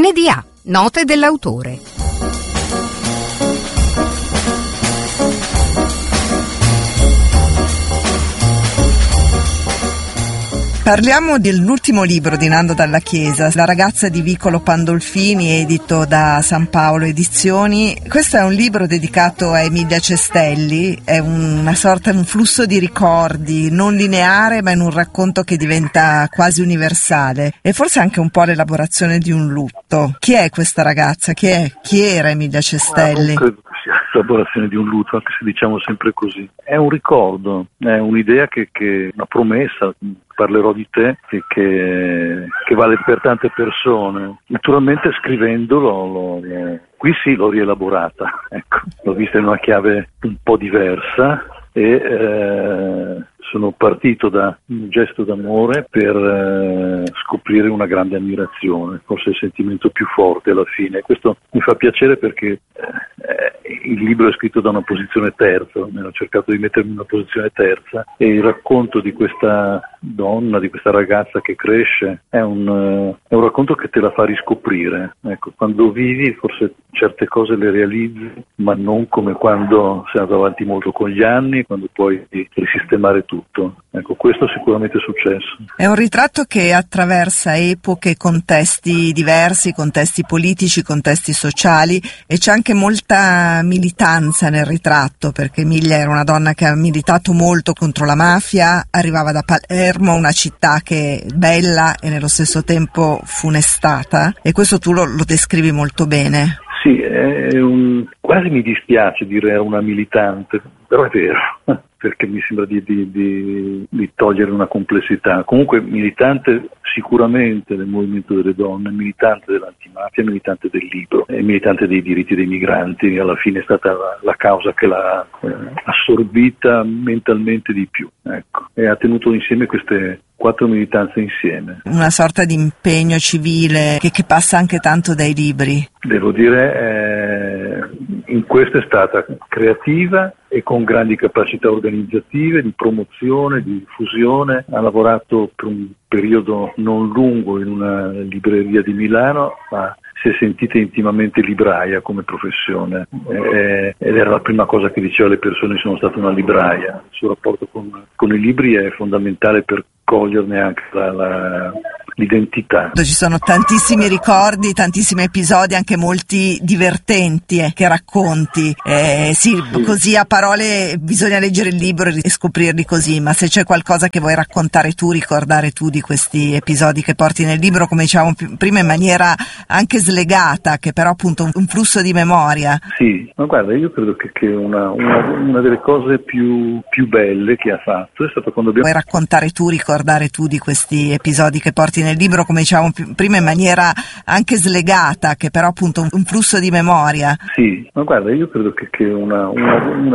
NDA, note dell'autore. Parliamo dell'ultimo libro di Nando Dalla Chiesa, La ragazza di Vicolo Pandolfini, edito da San Paolo Edizioni. Questo è un libro dedicato a Emilia Cestelli, è un flusso di ricordi non lineare, ma in un racconto che diventa quasi universale, e forse anche un po' l'elaborazione di un lutto. Chi è questa ragazza? Chi era Emilia Cestelli? Non credo che sia l'elaborazione di un lutto, anche se diciamo sempre così. È un ricordo, è un'idea una promessa. Parlerò di te che vale per tante persone. Naturalmente scrivendolo qui sì l'ho rielaborata, ecco, l'ho vista in una chiave un po' diversa e sono partito da un gesto d'amore per scoprire una grande ammirazione, forse il sentimento più forte alla fine. Questo mi fa piacere perché il libro è scritto da una posizione terza, ho cercato di mettermi in una posizione terza, e il racconto di questa donna, di questa ragazza che cresce, è un racconto che te la fa riscoprire. Ecco, quando vivi forse certe cose le realizzi, ma non come quando sei andato avanti molto con gli anni, quando puoi risistemare tutto. Ecco, questo sicuramente è successo. È un ritratto che attraversa epoche, contesti diversi, contesti politici, contesti sociali, e c'è anche molta militanza nel ritratto, perché Emilia era una donna che ha militato molto contro la mafia, arrivava da Palermo, una città che è bella e nello stesso tempo funestata, e questo tu lo descrivi molto bene. Sì, quasi mi dispiace dire una militante, però è vero, perché mi sembra di togliere una complessità. Comunque militante sicuramente del movimento delle donne, militante dell'antimafia, militante del libro, e militante dei diritti dei migranti. Alla fine è stata la causa che l'ha assorbita mentalmente di più, ecco, e ha tenuto insieme queste 4 militanze insieme. Una sorta di impegno civile che passa anche tanto dai libri. Devo dire, in questo è stata creativa e con grandi capacità organizzative, di promozione, di diffusione. Ha lavorato per un periodo non lungo in una libreria di Milano, ma si è sentita intimamente libraia come professione, ed era la prima cosa che diceva alle persone: sono stata una libraia. Il suo rapporto con i libri è fondamentale per coglierne anche l'identità. Ci sono tantissimi ricordi, tantissimi episodi, anche molti divertenti che racconti. Sì, così a parole bisogna leggere il libro e scoprirli così, ma se c'è qualcosa che vuoi raccontare tu, ricordare tu di questi episodi che porti nel libro, come dicevamo prima, in maniera anche slegata, che però appunto un flusso di memoria. Sì, ma guarda, io credo che una delle cose più belle che ha fatto è stato quando abbiamo... Vuoi raccontare tu, ricordare tu di questi episodi che porti nel libro, come dicevamo prima, in maniera anche slegata, che però appunto un flusso di memoria. Sì, ma guarda, io credo che una